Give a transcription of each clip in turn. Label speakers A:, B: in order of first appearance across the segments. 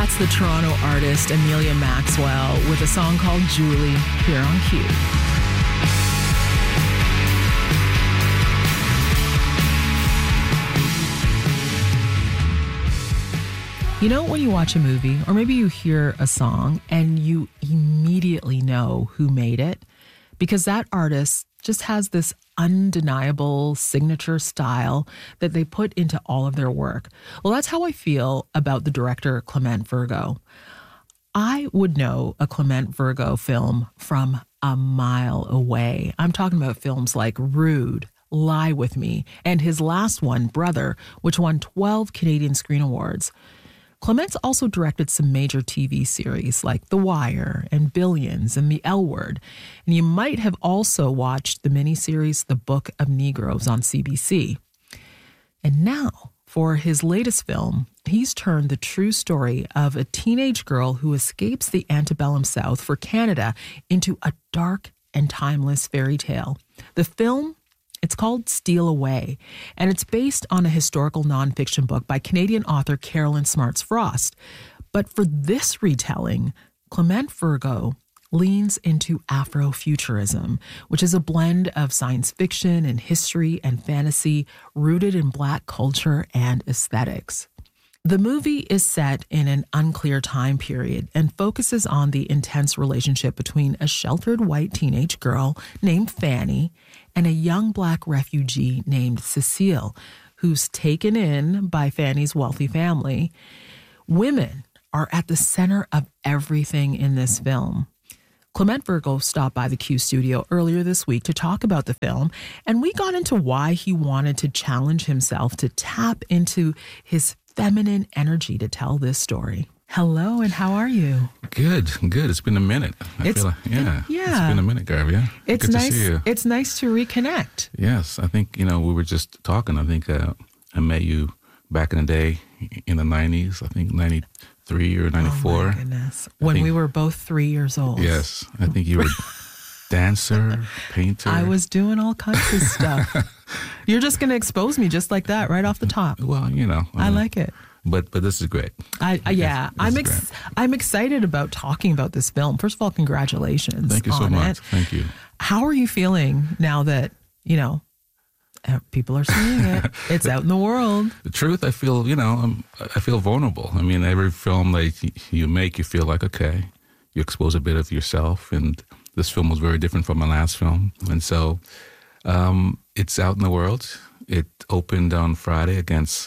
A: That's the Toronto artist Amelia Maxwell with a song called Julie here on Q. You know, when you watch a movie or maybe you hear a song and you immediately know who made it because that artist just has this undeniable signature style that they put into all of their work. Well, that's how I feel about the director Clement Virgo. I would know a Clement Virgo film from a mile away. I'm talking about films like Rude, Lie With Me, and his last one, Brother, which won 12 Canadian Screen Awards. Clement's also directed some major TV series like The Wire and Billions and The L Word. And you might have also watched the miniseries The Book of Negroes on CBC. And now, for his latest film, he's turned the true story of a teenage girl who escapes the antebellum South for Canada into a dark and timeless fairy tale. The film, it's called Steal Away, and it's based on a historical nonfiction book by Canadian author Carolyn Smarts Frost. But for this retelling, Clement Virgo leans into Afrofuturism, which is a blend of science fiction and history and fantasy rooted in Black culture and aesthetics. The movie is set in an unclear time period and focuses on the intense relationship between a sheltered white teenage girl named Fanny and a young Black refugee named Cecile, who's taken in by Fanny's wealthy family. Women are at the center of everything in this film. Clement Virgo stopped by the Q studio earlier this week to talk about the film, and we got into why he wanted to challenge himself to tap into his feminine energy to tell this story. Hello, and how are you?
B: Good. It's been a minute. It's been a minute, Garvey. Yeah.
A: It's
B: good
A: nice.
B: To see you.
A: It's nice to reconnect.
B: Yes, I think we were just talking. I think I met you back in the day in the 90s. I think 93 or 94.
A: Oh my goodness! When we were both 3 years old.
B: Yes, I think you were dancer, painter.
A: I was doing all kinds of stuff. You're just going to expose me just like that, right off the top.
B: Well,
A: I like it.
B: But this is great.
A: I'm excited about talking about this film. First of all, congratulations.
B: Thank you so much. Thank you.
A: How are you feeling now that, people are seeing it? It's out in the world.
B: The truth, I feel, I feel vulnerable. I mean, every film that you make, you feel like, okay, you expose a bit of yourself. And this film was very different from my last film. And so it's out in the world. It opened on Friday against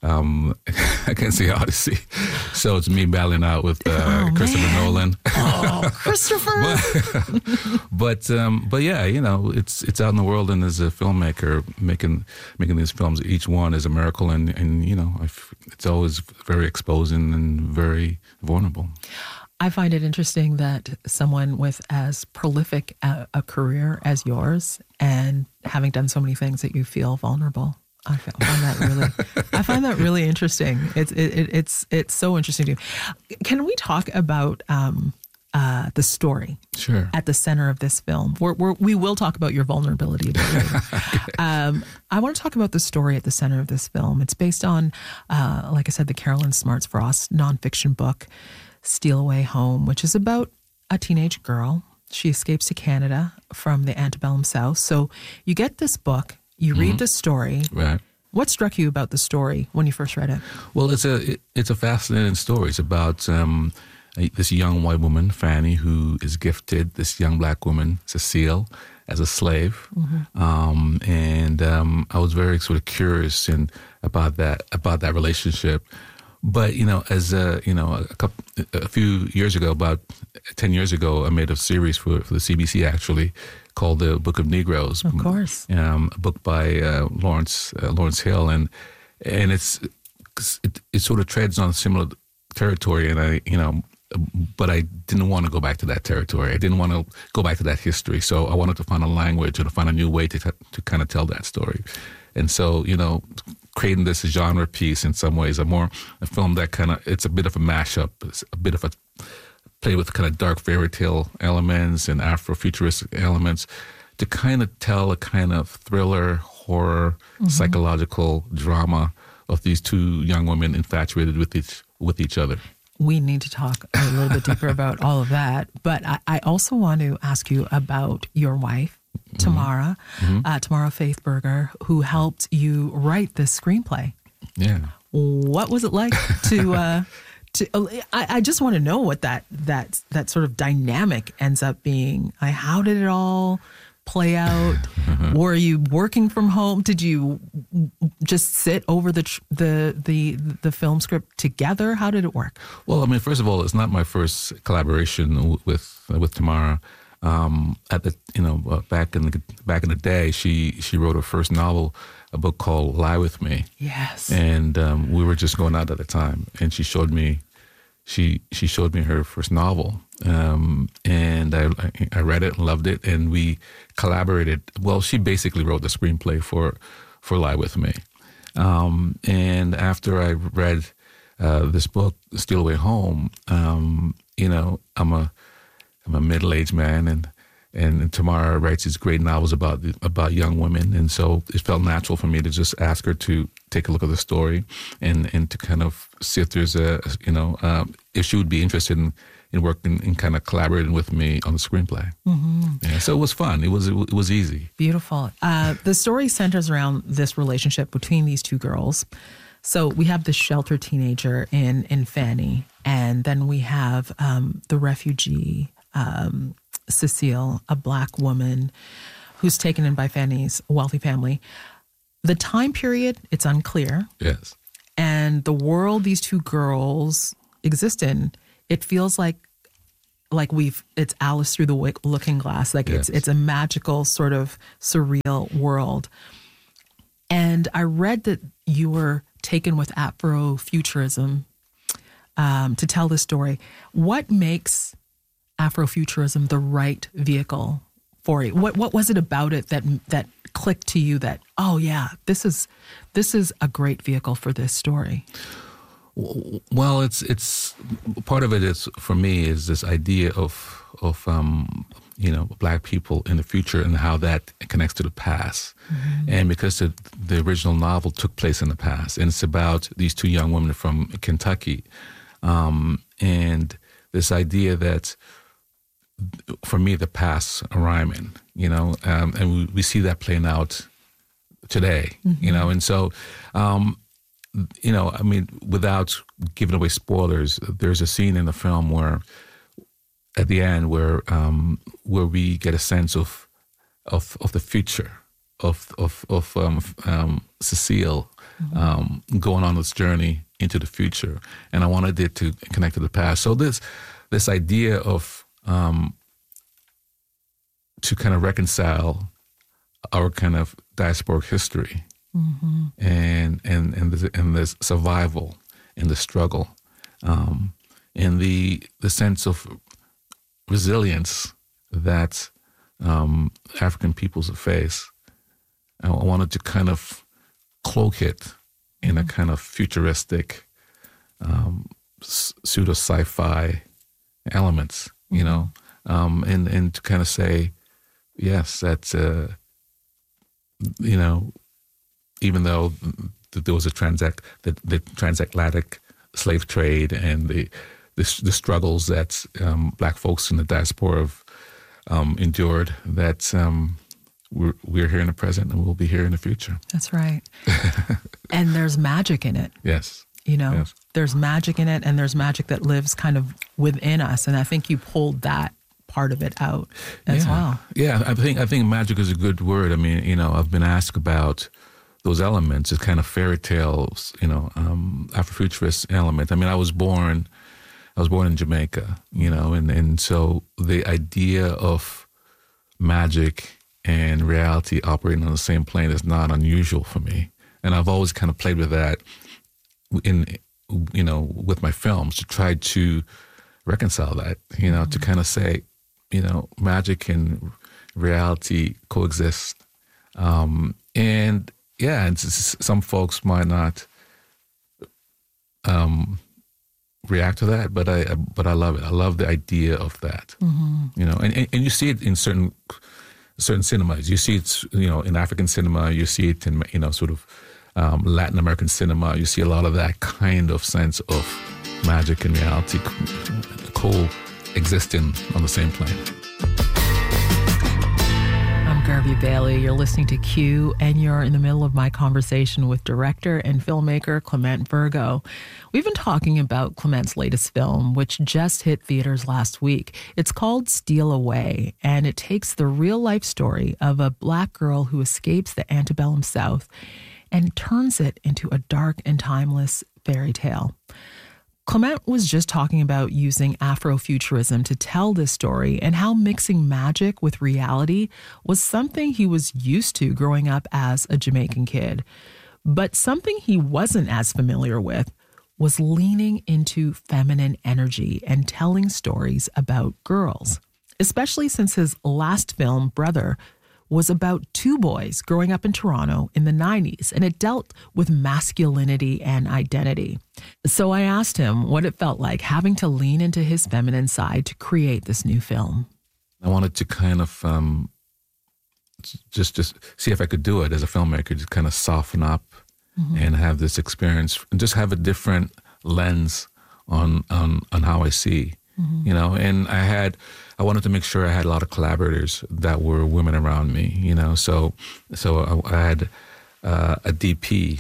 B: the Odyssey. So it's me battling out with Christopher Nolan.
A: Oh, Christopher!
B: but yeah, it's out in the world, and as a filmmaker making these films, each one is a miracle, and it's always very exposing and very vulnerable.
A: I find it interesting that someone with as prolific a career as yours, and having done so many things, that you feel vulnerable. I find that really interesting. It's so interesting to me. Can we talk about the story?
B: Sure.
A: At the center of this film, we will talk about your vulnerability a bit later.
B: Okay.
A: I want to talk about the story at the center of this film. It's based on, like I said, the Carolyn Smarts Frost nonfiction book, Steal Away Home, which is about a teenage girl. She escapes to Canada from the antebellum South. So you get this book. You read the story.
B: Right.
A: What struck you about the story when you first read it?
B: Well, it's a fascinating story. It's about this young white woman, Fanny, who is gifted this young Black woman, Cecile, as a slave. Mm-hmm. I was very sort of curious about that relationship. But as a few years ago, about 10 years ago, I made a series for the CBC actually called The Book of Negroes.
A: Of course,
B: a book by Lawrence Hill, and it sort of treads on similar territory, and but I didn't want to go back to that territory. I didn't want to go back to that history. So I wanted to find a language or to find a new way to kind of tell that story. And so, creating this genre piece in some ways, a film that it's a bit of a mashup. It's a bit of a play with kind of dark fairy tale elements and Afrofuturistic elements to kind of tell a kind of thriller, horror, psychological drama of these two young women infatuated with each other.
A: we need to talk a little bit deeper about all of that. But I also want to ask you about your wife, Tamara, Tamara Faith Berger, who helped you write this screenplay.
B: Yeah.
A: What was it like to? I just want to know what that sort of dynamic ends up being. How did it all play out? Were you working from home? Did you just sit over the film script together? How did it work?
B: Well, I mean, first of all, it's not my first collaboration with Tamara. At the back in the day, she wrote her first novel, a book called Lie With Me.
A: Yes.
B: And we were just going out at the time, and she showed me her first novel, and I read it and loved it, and we collaborated. Well, she basically wrote the screenplay for Lie With Me, and after I read this book, Steal Away Home, I'm a middle-aged man, and Tamara writes these great novels about young women, and so it felt natural for me to just ask her to take a look at the story and to kind of see if there's if she would be interested in working and kind of collaborating with me on the screenplay. Yeah, so it was fun. It was easy.
A: Beautiful. The story centers around this relationship between these two girls. So we have this sheltered teenager in Fanny, and then we have the refugee, Cecile, a Black woman who's taken in by Fanny's wealthy family. The time period, it's unclear.
B: Yes.
A: And the world these two girls exist in, it feels like it's Alice through the looking glass. Like
B: yes.
A: it's a magical sort of surreal world. And I read that you were taken with Afrofuturism to tell this story. What makes Afrofuturism the right vehicle for you? What was it about it that clicked to you that, oh yeah, this is a great vehicle for this story?
B: Well, it's part of it is, for me, is this idea of Black people in the future and how that connects to the past. And because the original novel took place in the past, and it's about these two young women from Kentucky, and this idea that, for me, the past are rhyming, and we see that playing out today, and so, I mean, without giving away spoilers, there's a scene in the film where, at the end, where we get a sense of the future of Cecile going on this journey into the future, and I wanted it to connect to the past. So this idea of to kind of reconcile our kind of diasporic history and the survival and the struggle, and the sense of resilience that African peoples face. I wanted to kind of cloak it in a kind of futuristic, pseudo sci-fi elements, and to kind of say, yes, that's even though there was the transatlantic slave trade and the struggles that Black folks in the diaspora have endured, that we're here in the present and we'll be here in the future.
A: That's right. And there's magic in it.
B: Yes.
A: Yes. There's magic in it, and there's magic that lives kind of within us. And I think you pulled that part of it out as well.
B: Yeah, I think magic is a good word. I mean, I've been asked about those elements, it's kind of fairy tales, Afrofuturist element. I mean, I was born in Jamaica, and so the idea of magic and reality operating on the same plane is not unusual for me. And I've always kind of played with that with my films, to try to reconcile that, to kind of say, magic and reality coexist. And some folks might not react to that, but I love it. I love the idea of that. And you see it in certain cinemas. You see it, in African cinema. You see it in, sort of Latin American cinema. You see a lot of that kind of sense of magic and reality coexisting on the same plane.
A: I'm Garvey Bailey. You're listening to Q, and you're in the middle of my conversation with director and filmmaker Clement Virgo. We've been talking about Clement's latest film, which just hit theaters last week. It's called Steal Away, and it takes the real-life story of a Black girl who escapes the antebellum South and turns it into a dark and timeless fairy tale. Clement was just talking about using Afrofuturism to tell this story and how mixing magic with reality was something he was used to growing up as a Jamaican kid. But something he wasn't as familiar with was leaning into feminine energy and telling stories about girls, especially since his last film, Brother, was about two boys growing up in Toronto in the 90s, and it dealt with masculinity and identity. So I asked him what it felt like having to lean into his feminine side to create this new film.
B: I wanted to kind of just see if I could do it as a filmmaker, just kind of soften up and have this experience, and just have a different lens on how I see, you know. And I wanted to make sure I had a lot of collaborators that were women around me, you know. So I had a DP.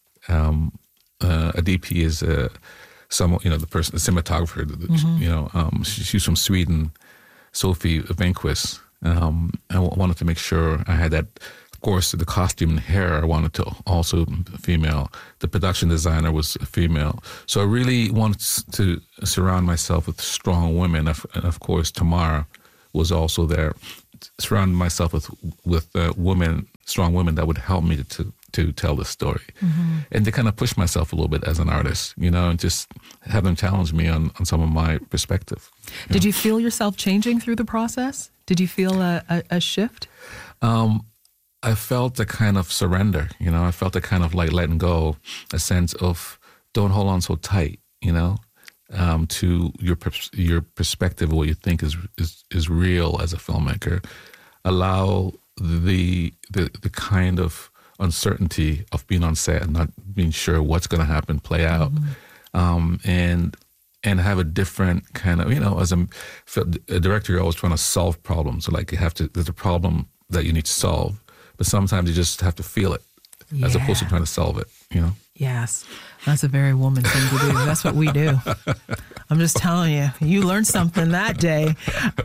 B: A DP is someone, you know, the cinematographer. You know, she's from Sweden, Sophie Venkvist. I wanted to make sure I had that. Of course, the costume and hair I wanted to also female. The production designer was a female. So I really wanted to surround myself with strong women. And of course, Tamara was also there. Surround myself with women, strong women that would help me to tell the story. And to kind of push myself a little bit as an artist, you know, and just have them challenge me on some of my perspective.
A: Did you feel yourself changing through the process? Did you feel a shift?
B: I felt a kind of surrender, you know. I felt a kind of like letting go, a sense of don't hold on so tight, you know, to your perspective of what you think is real as a filmmaker. Allow the kind of uncertainty of being on set and not being sure what's going to happen play out, and have a different kind of, you know, as a director, you're always trying to solve problems. So like there's a problem that you need to solve. But sometimes you just have to feel it as opposed to trying to solve it, you know?
A: Yes. That's a very woman thing to do. That's what we do. I'm just telling you, you learned something that day.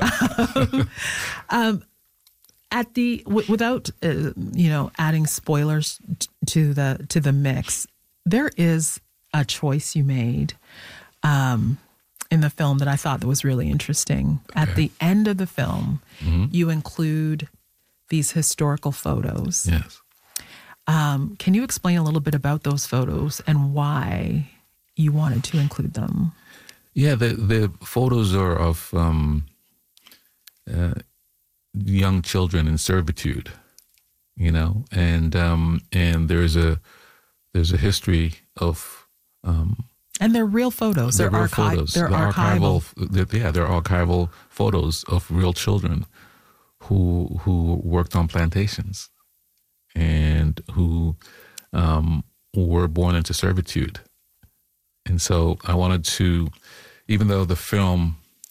A: Without, you know, adding spoilers to the mix, there is a choice you made in the film that I thought that was really interesting. Okay. At the end of the film, you include these historical photos.
B: Yes.
A: Can you explain a little bit about those photos and why you wanted to include them?
B: Yeah, the photos are of young children in servitude, you know, and there's a history of.
A: And they're real photos.
B: They're real photos.
A: They're archival.
B: They're archival photos of real children who worked on plantations and who were born into servitude. And so I wanted to, even though the film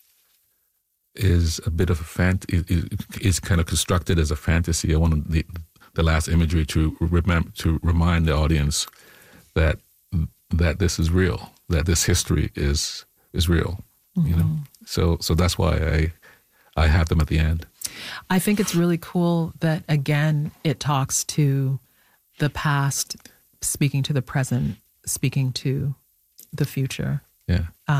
B: is a bit of a is kind of constructed as a fantasy, I wanted the last imagery to remind the audience that this is real, that this history is real, you know. So that's why I have them at the end.
A: I think it's really cool that, again, it talks to the past, speaking to the present, speaking to the future.
B: Yeah.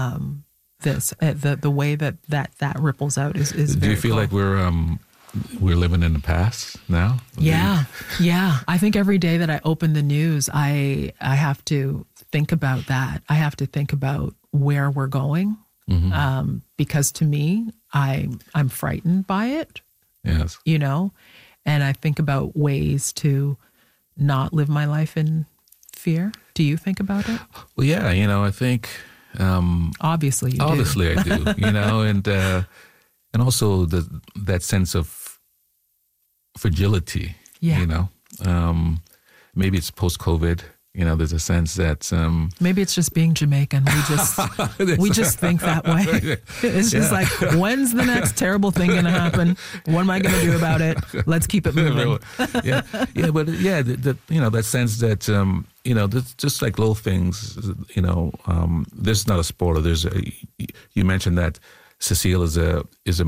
A: The way that ripples out is very
B: Do you feel
A: cool.
B: like we're living in the past now?
A: Yeah. I think every day that I open the news, I have to think about that. I have to think about where we're going, because to me, I'm frightened by it.
B: Yes.
A: You know, and I think about ways to not live my life in fear. Do you think about it?
B: Well, yeah, you know, I think
A: obviously you do.
B: Obviously I do, you know, and also that sense of fragility, you know. Maybe it's post-COVID, There's a sense that
A: maybe it's just being Jamaican. We just think that way. It's just like, when's the next terrible thing going to happen? What am I going to do about it? Let's keep it moving.
B: That sense that there's just like little things. This is not a spoiler. You mentioned that Cecile is a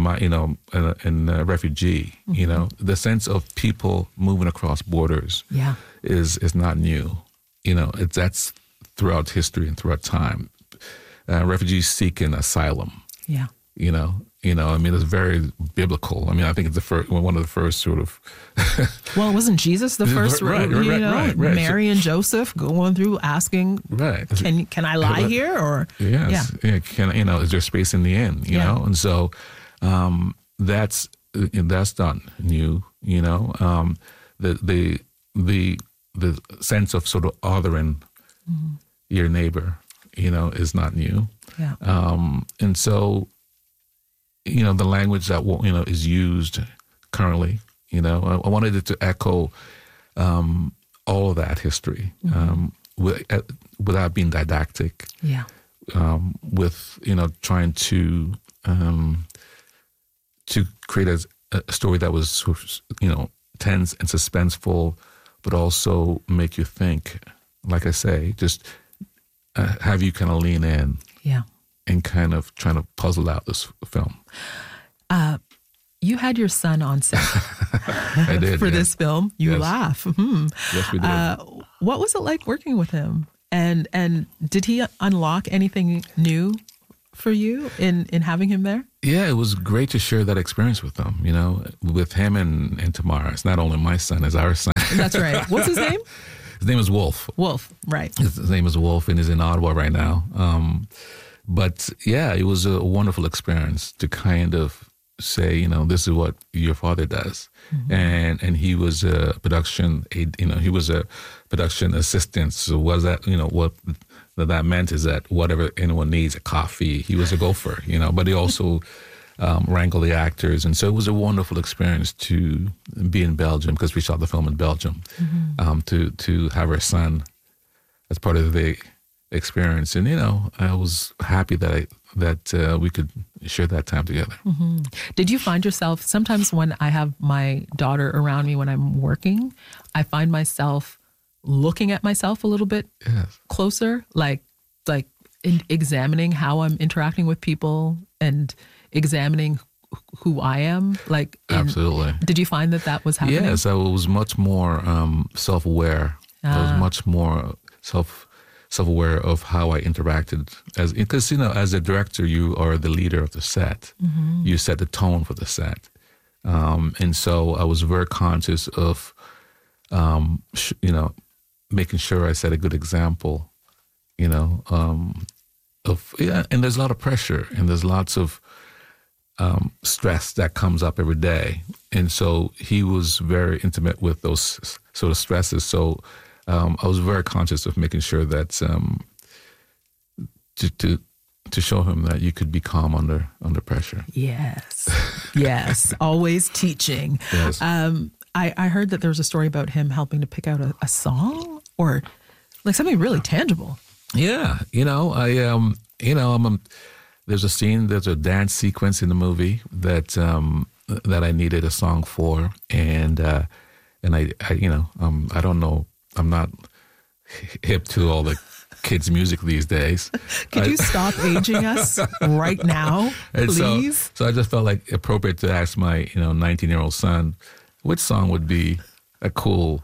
B: refugee.
A: Mm-hmm.
B: The sense of people moving across borders is not new. That's throughout history and throughout time. Refugees seeking asylum.
A: Yeah.
B: It's very biblical. I think it's one of the first sort of.
A: Well, wasn't Jesus the first?
B: Right.
A: Mary and Joseph going through asking,
B: right?
A: Can I lie here? Or
B: yes, is there space in the inn? And so that's not new. The sense of sort of othering your neighbor, is not new.
A: Yeah.
B: And so, the language that is used currently, I wanted it to echo all of that history without being didactic.
A: Yeah.
B: With trying to create a story that was tense and suspenseful, but also make you think. Like I say, just have you kind of lean in.
A: Yeah.
B: And kind of trying to puzzle out this film.
A: You had your son on set
B: I did,
A: for this film. You laugh.
B: Yes, we did.
A: What was it like working with him? And did he unlock anything new for you in having him there?
B: Yeah, it was great to share that experience with them, with him and Tamara. It's not only my son, it's our son.
A: That's right. What's his name?
B: His name is Wolf.
A: Wolf, right.
B: His name is Wolf, and he's in Ottawa right now. But yeah, it was a wonderful experience to kind of say, this is what your father does. Mm-hmm. And he was a production assistant. So was that, what that meant is that whatever anyone needs, a coffee, he was a gopher, but he also wrangled the actors. And so it was a wonderful experience to be in Belgium, because we shot the film in Belgium, to have our son as part of the experience. And I was happy that we could share that time together.
A: Mm-hmm. Did you find yourself, sometimes when I have my daughter around me when I'm working, I find myself looking at myself a little bit closer, like examining how I'm interacting with people and examining who I am?
B: Absolutely.
A: Did you find that was happening?
B: Yes, I was much more self-aware. I was much more self-aware of how I interacted, because as a director, you are the leader of the set. Mm-hmm. You set the tone for the set, and so I was very conscious of, making sure I set a good example. And there's a lot of pressure, and there's lots of stress that comes up every day, and so he was very intimate with those sort of stresses. So. I was very conscious of making sure that to show him that you could be calm under pressure.
A: Yes, always teaching.
B: Yes.
A: I heard that there was a story about him helping to pick out a song or like something really tangible.
B: Yeah, there's a scene, there's a dance sequence in the movie that I needed a song for, and I don't know. I'm not hip to all the kids' music these days.
A: Could you stop aging us right now, please?
B: So I just felt like appropriate to ask my 19-year-old son, which song would be a cool,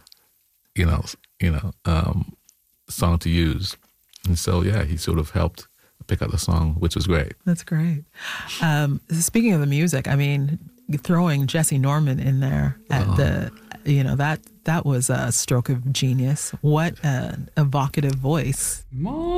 B: song to use. And so he sort of helped pick out the song, which was great.
A: That's great. Speaking of the music, throwing Jesse Norman in there at that was a stroke of genius. What an evocative voice.